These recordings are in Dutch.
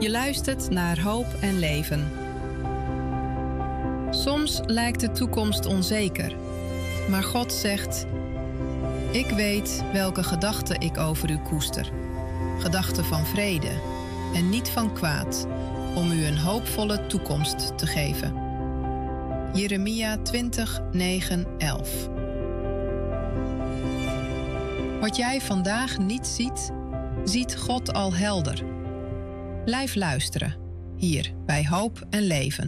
Je luistert naar Hoop en Leven. Soms lijkt de toekomst onzeker, maar God zegt: ik weet welke gedachten ik over u koester. Gedachten van vrede en niet van kwaad, om u een hoopvolle toekomst te geven. Jeremia 20, 9, 11. Wat jij vandaag niet ziet, ziet God al helder. Blijf luisteren, hier bij Hoop en Leven.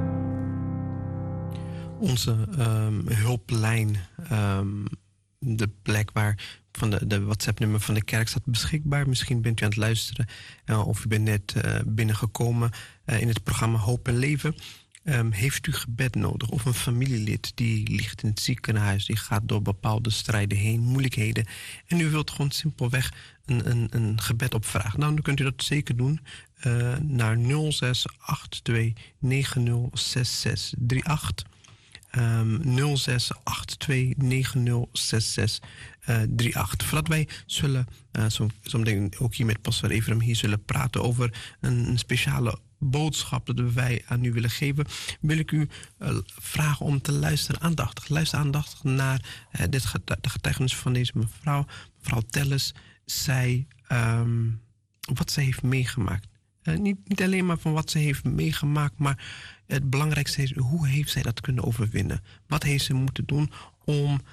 Onze hulplijn, de plek waar van de WhatsApp-nummer van de kerk staat beschikbaar. Misschien bent u aan het luisteren of u bent net binnengekomen in het programma Hoop en Leven. Heeft u gebed nodig of een familielid die ligt in het ziekenhuis, die gaat door bepaalde strijden heen, moeilijkheden, en u wilt gewoon simpelweg een gebed opvragen? Nou, dan kunt u dat zeker doen naar 06 82 90 6638. 06 82 90 6638. Voordat wij zullen, zo meteen ook hier met pastor Ephraim hier zullen praten over een speciale boodschap dat wij aan u willen geven, wil ik u vragen om te luisteren aandachtig. Luister aandachtig naar de getuigenis van deze mevrouw Telles. Zij, wat zij heeft meegemaakt. Niet alleen maar van wat ze heeft meegemaakt, maar het belangrijkste is, hoe heeft zij dat kunnen overwinnen? Wat heeft ze moeten doen om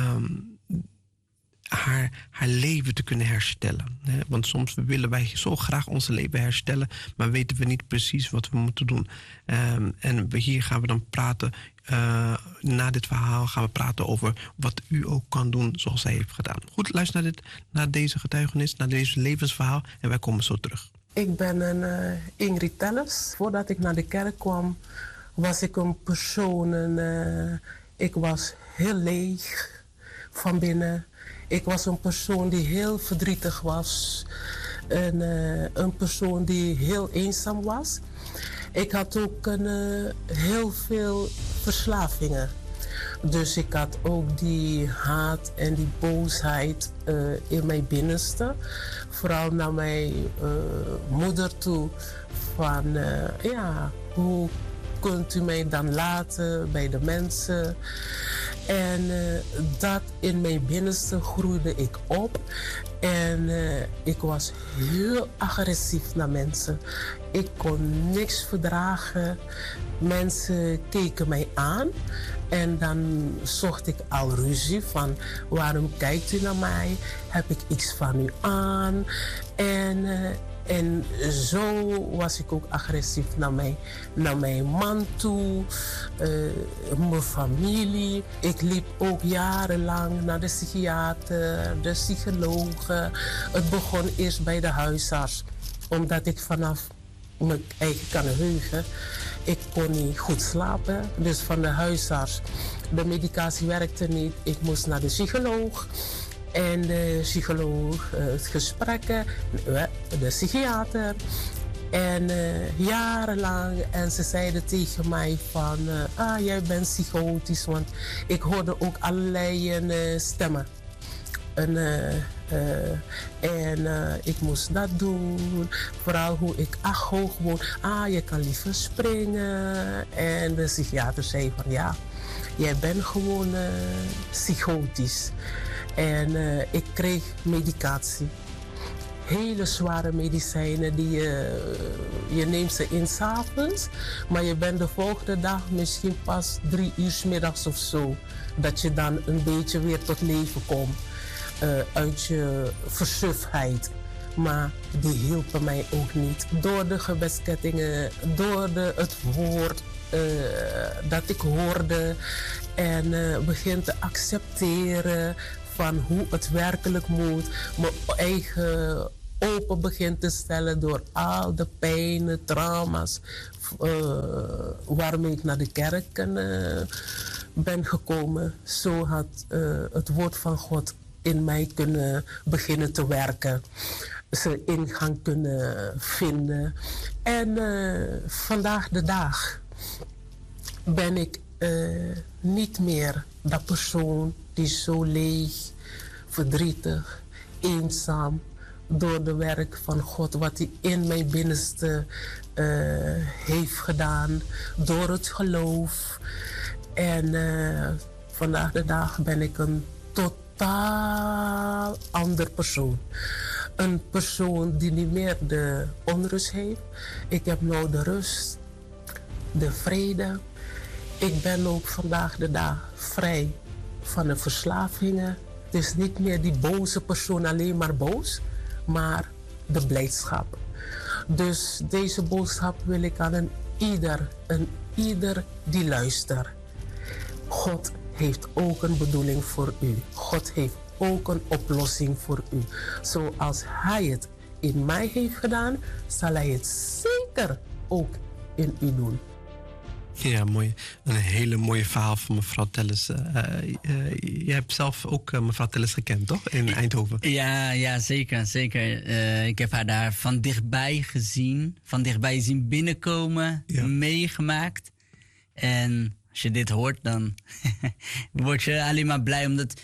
haar leven te kunnen herstellen? Want soms willen wij zo graag onze leven herstellen, maar weten we niet precies wat we moeten doen. En hier gaan we dan praten, na dit verhaal gaan we praten over wat u ook kan doen zoals zij heeft gedaan. Goed, luister naar deze getuigenis, naar deze levensverhaal en wij komen zo terug. Ik ben Ingrid Telles. Voordat ik naar de kerk kwam, was ik een persoon. Ik was heel leeg van binnen. Ik was een persoon die heel verdrietig was. Een persoon die heel eenzaam was. Ik had ook heel veel verslavingen. Dus ik had ook die haat en die boosheid in mijn binnenste. Vooral naar mijn moeder toe. Van hoe kunt u mij dan laten bij de mensen? En dat in mijn binnenste groeide ik op. En ik was heel agressief naar mensen. Ik kon niks verdragen. Mensen keken mij aan. En dan zocht ik al ruzie van: waarom kijkt u naar mij? Heb ik iets van u aan? En zo was ik ook agressief naar mijn man toe, mijn familie. Ik liep ook jarenlang naar de psychiater, de psychologen. Het begon eerst bij de huisarts, omdat ik vanaf mijn eigen kan heugen, ik kon niet goed slapen. Dus van de huisarts, de medicatie werkte niet. Ik moest naar de psycholoog. En de psycholoog, het gesprekken, de psychiater. En jarenlang. En ze zeiden tegen mij van, jij bent psychotisch. Want ik hoorde ook allerlei stemmen. En ik moest dat doen. Vooral hoe ik hoog woon. Je kan liever springen. En de psychiater zei van, ja, jij bent gewoon psychotisch. En ik kreeg medicatie. Hele zware medicijnen. Je neemt ze in 's avonds. Maar je bent de volgende dag misschien pas 3 uur 's middags of zo. Dat je dan een beetje weer tot leven komt. Uit je versufheid. Maar die hielpen mij ook niet. Door de gebedskettingen, door het woord dat ik hoorde. En begin te accepteren van hoe het werkelijk moet. Mijn eigen open begin te stellen door al de pijnen, trauma's. Waarmee ik naar de kerk ben gekomen. Zo had het woord van God in mij kunnen beginnen te werken. Zijn ingang kunnen vinden. En vandaag de dag ben ik niet meer dat persoon die zo leeg, verdrietig, eenzaam, door de werk van God, wat hij in mijn binnenste heeft gedaan, door het geloof. En vandaag de dag ben ik een totaal ander persoon. Een persoon die niet meer de onrust heeft. Ik heb nou de rust, de vrede. Ik ben ook vandaag de dag vrij van de verslavingen. Het is niet meer die boze persoon alleen maar boos, maar de blijdschap. Dus deze boodschap wil ik aan ieder die luistert. God heeft ook een bedoeling voor u. God heeft ook een oplossing voor u. Zoals hij het in mij heeft gedaan, zal hij het zeker ook in u doen. Ja, mooi. Een hele mooie verhaal van mevrouw Telles. Je hebt zelf ook mevrouw Telles gekend, toch? In Eindhoven. Ja, zeker. Ik heb haar daar van dichtbij gezien. Van dichtbij zien binnenkomen. Ja. Meegemaakt. En als je dit hoort, dan word je alleen maar blij. Omdat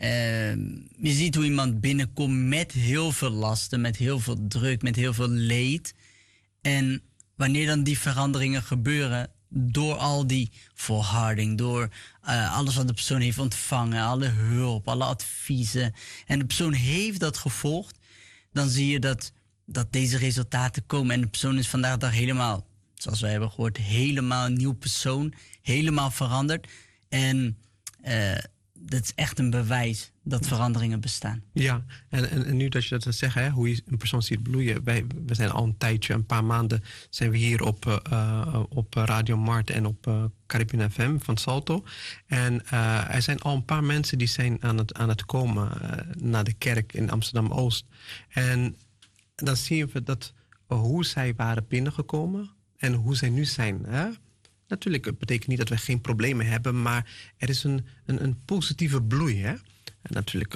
je ziet hoe iemand binnenkomt met heel veel lasten. Met heel veel druk, met heel veel leed. En wanneer dan die veranderingen gebeuren, door al die volharding, door alles wat de persoon heeft ontvangen, alle hulp, alle adviezen, en de persoon heeft dat gevolgd, dan zie je dat deze resultaten komen. En de persoon is vandaag de dag helemaal, zoals wij hebben gehoord, helemaal een nieuw persoon, helemaal veranderd. En dat is echt een bewijs dat veranderingen bestaan. Ja, en nu dat je dat zegt, hè, hoe je een persoon ziet bloeien. We zijn al een paar maanden zijn we hier op Radio Mart en op Caribbean FM van Salto. En er zijn al een paar mensen die zijn aan het komen naar de kerk in Amsterdam-Oost. En dan zien we dat hoe zij waren binnengekomen en hoe zij nu zijn. Hè? Natuurlijk, het betekent niet dat we geen problemen hebben, maar er is een positieve bloei. Hè? En natuurlijk,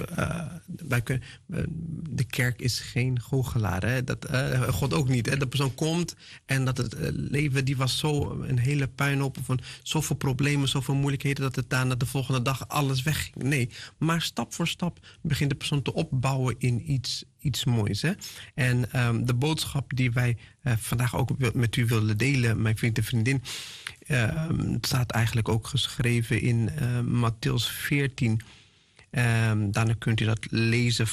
de kerk is geen goochelaar. Hè? God ook niet. Hè? De persoon komt en dat het leven, die was zo een hele puinhoop van zoveel problemen, zoveel moeilijkheden, dat het daarna de volgende dag alles wegging. Nee, maar stap voor stap begint de persoon te opbouwen in iets moois. Hè? En de boodschap die wij vandaag ook met u willen delen, mijn vriend en vriendin, het staat eigenlijk ook geschreven in Mattheüs 14. Daarna kunt u dat lezen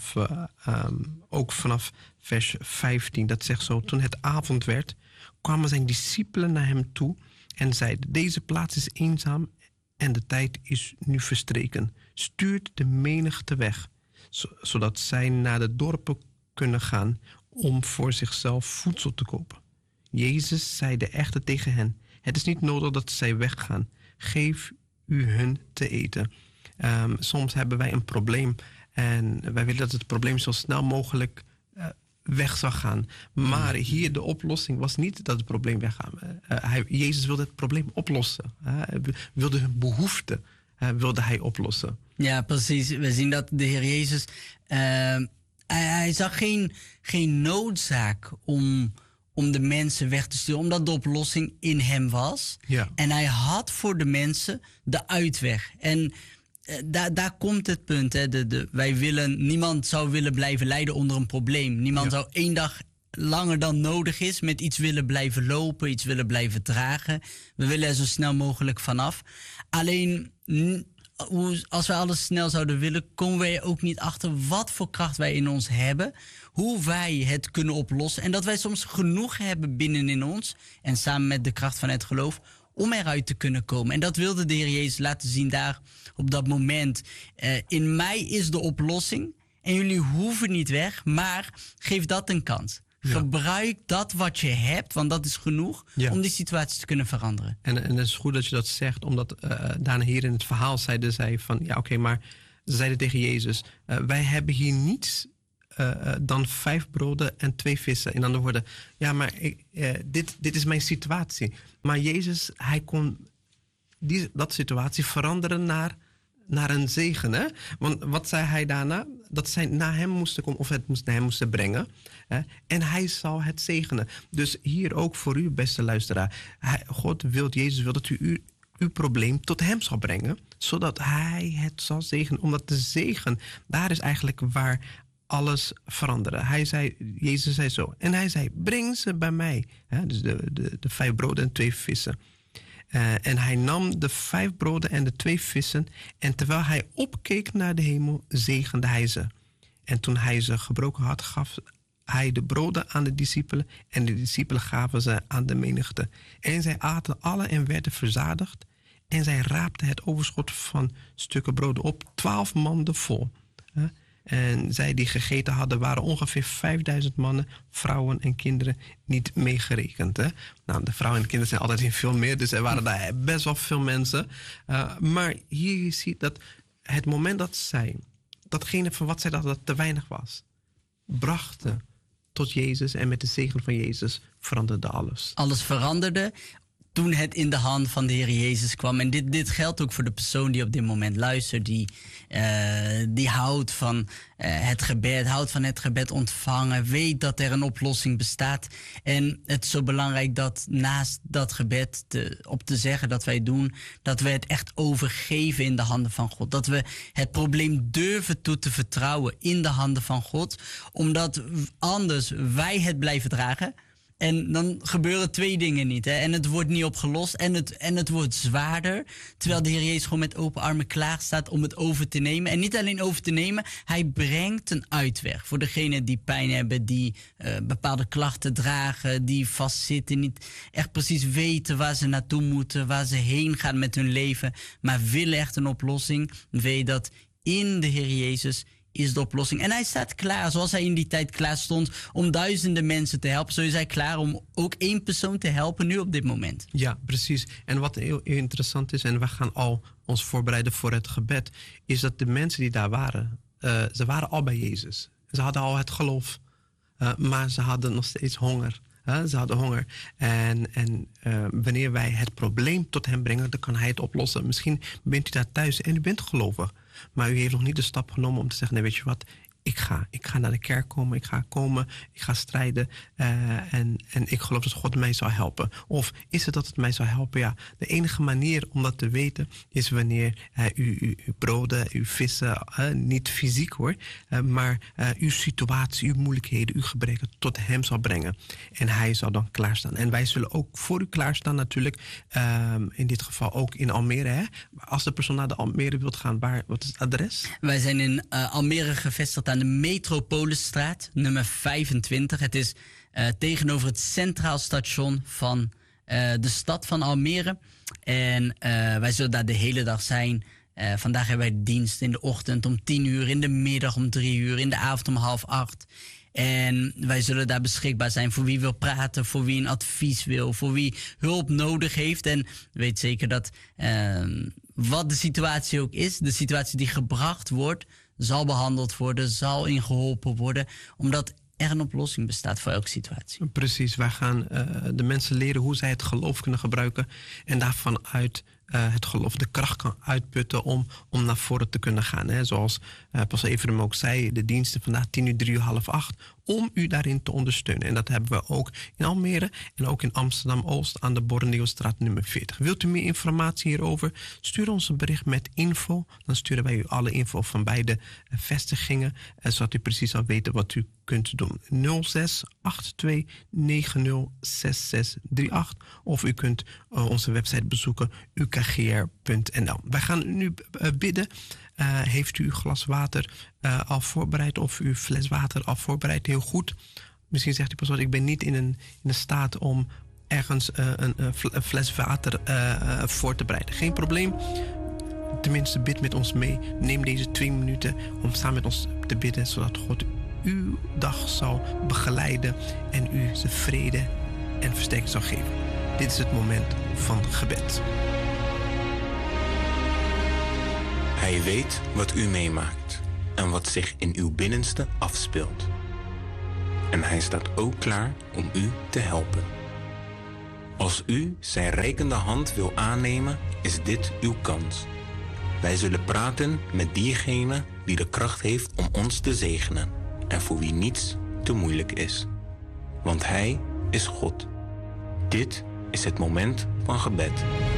ook vanaf vers 15. Dat zegt zo: toen het avond werd, kwamen zijn discipelen naar hem toe en zeiden: deze plaats is eenzaam en de tijd is nu verstreken. Stuurt de menigte weg, zodat zij naar de dorpen kunnen gaan om voor zichzelf voedsel te kopen. Jezus zeide echter tegen hen: het is niet nodig dat zij weggaan. Geef u hun te eten. Soms hebben wij een probleem en wij willen dat het probleem zo snel mogelijk weg zou gaan. Maar hier de oplossing was niet dat het probleem weggaat. Jezus wilde het probleem oplossen. Hij wilde hun behoefte wilde hij oplossen. Ja, precies. We zien dat de Heer Jezus, hij zag geen noodzaak om de mensen weg te sturen, omdat de oplossing in hem was. Ja. En hij had voor de mensen de uitweg. En daar komt het punt. Hè. Niemand zou willen blijven lijden onder een probleem. Niemand zou 1 dag langer dan nodig is met iets willen blijven lopen, iets willen blijven dragen. We willen er zo snel mogelijk vanaf. Alleen, als we alles snel zouden willen, komen wij ook niet achter wat voor kracht wij in ons hebben, hoe wij het kunnen oplossen en dat wij soms genoeg hebben binnenin ons en samen met de kracht van het geloof om eruit te kunnen komen. En dat wilde de Heer Jezus laten zien daar op dat moment. In mij is de oplossing en jullie hoeven niet weg, maar geef dat een kans. Ja. Gebruik dat wat je hebt, want dat is genoeg om die situatie te kunnen veranderen. En het is goed dat je dat zegt, omdat daarna hier in het verhaal zeiden zij van, maar ze zeiden tegen Jezus, wij hebben hier niets dan 5 broden en 2 vissen. In andere woorden, maar dit is mijn situatie. Maar Jezus, hij kon dat situatie veranderen naar een zegen. Hè? Want wat zei hij daarna? Dat zij naar hem moesten komen, of het naar hem moesten brengen. Hè? En hij zal het zegenen. Dus hier ook voor u, beste luisteraar. Jezus wil dat u uw probleem tot hem zal brengen, zodat hij het zal zegenen. Omdat de zegen, daar is eigenlijk waar alles veranderen. Jezus zei zo. En hij zei, breng ze bij mij. Dus de 5 broden en 2 vissen. En hij nam de 5 broden en de 2 vissen. En terwijl hij opkeek naar de hemel, zegende hij ze. En toen hij ze gebroken had, gaf hij de broden aan de discipelen. En de discipelen gaven ze aan de menigte. En zij aten alle en werden verzadigd. En zij raapten het overschot van stukken broden op, 12 manden vol. En zij die gegeten hadden, waren ongeveer 5000 mannen, vrouwen en kinderen niet meegerekend. Nou, de vrouwen en de kinderen zijn altijd in veel meer, dus er waren daar best wel veel mensen. Maar hier je ziet dat het moment dat zij, datgene van wat zij dachten dat te weinig was, brachten tot Jezus en met de zegen van Jezus veranderde alles. Alles veranderde toen het in de hand van de Heer Jezus kwam. En dit geldt ook voor de persoon die op dit moment luistert. Die houdt van het gebed, houdt van het gebed ontvangen. Weet dat er een oplossing bestaat. En het is zo belangrijk dat naast dat gebed op te zeggen dat wij doen, dat we het echt overgeven in de handen van God. Dat we het probleem durven toe te vertrouwen in de handen van God. Omdat anders wij het blijven dragen. En dan gebeuren 2 dingen niet. En het wordt niet opgelost en het wordt zwaarder. Terwijl de Heer Jezus gewoon met open armen klaar staat om het over te nemen. En niet alleen over te nemen, hij brengt een uitweg. Voor degenen die pijn hebben, die bepaalde klachten dragen, die vastzitten. Niet echt precies weten waar ze naartoe moeten, waar ze heen gaan met hun leven. Maar willen echt een oplossing. Weet dat in de Heer Jezus is de oplossing. En hij staat klaar, zoals hij in die tijd klaar stond om duizenden mensen te helpen. Zo is hij klaar om ook 1 persoon te helpen nu op dit moment. Ja, precies. En wat heel interessant is, en we gaan al ons voorbereiden voor het gebed, is dat de mensen die daar waren, ze waren al bij Jezus. Ze hadden al het geloof, maar ze hadden nog steeds honger. Ze hadden honger. En wanneer wij het probleem tot hem brengen, dan kan hij het oplossen. Misschien bent u daar thuis en u bent gelovig. Maar u heeft nog niet de stap genomen om te zeggen, nee, weet je wat, ik ga naar de kerk komen, ik ga strijden en ik geloof dat God mij zal helpen. Of is het dat het mij zal helpen? Ja, de enige manier om dat te weten is wanneer uw broden, uw vissen, niet fysiek hoor, maar uw situatie, uw moeilijkheden, uw gebreken tot hem zal brengen. En hij zal dan klaarstaan. En wij zullen ook voor u klaarstaan natuurlijk, in dit geval ook in Almere. Hè? Als de persoon naar de Almere wilt gaan, wat is het adres? Wij zijn in Almere gevestigd aan de Metropolisstraat, nummer 25. Het is tegenover het Centraal Station van de stad van Almere. En wij zullen daar de hele dag zijn. Vandaag hebben wij dienst in de ochtend om 10 uur, in de middag om 3 uur, in de avond om 7:30. En wij zullen daar beschikbaar zijn voor wie wil praten, voor wie een advies wil, voor wie hulp nodig heeft. En weet zeker dat wat de situatie ook is, de situatie die gebracht wordt, zal behandeld worden, zal ingeholpen worden, omdat er een oplossing bestaat voor elke situatie. Precies, wij gaan de mensen leren hoe zij het geloof kunnen gebruiken en daarvan uit het geloof de kracht kan uitputten om naar voren te kunnen gaan. Hè. Zoals Pastor Everem ook zei, de diensten vandaag 10 uur, 3 uur, 7:30, om u daarin te ondersteunen. En dat hebben we ook in Almere en ook in Amsterdam-Oost aan de Borneelstraat nummer 40. Wilt u meer informatie hierover? Stuur ons een bericht met info. Dan sturen wij u alle info van beide vestigingen, zodat u precies zal weten wat u kunt doen. 06 82 90 6638 of u kunt onze website bezoeken, ukgr.nl. Wij gaan nu bidden. Heeft u uw glas water al voorbereid of uw fles water al voorbereid? Heel goed. Misschien zegt u pas wat, ik ben niet in een staat om ergens een fles water voor te bereiden. Geen probleem. Tenminste, bid met ons mee. Neem deze 2 minuten om samen met ons te bidden, zodat God uw dag zal begeleiden en u zijn vrede en versterking zal geven. Dit is het moment van gebed. Hij weet wat u meemaakt en wat zich in uw binnenste afspeelt. En hij staat ook klaar om u te helpen. Als u zijn reikende hand wil aannemen, is dit uw kans. Wij zullen praten met diegene die de kracht heeft om ons te zegenen en voor wie niets te moeilijk is. Want hij is God. Dit is het moment van gebed.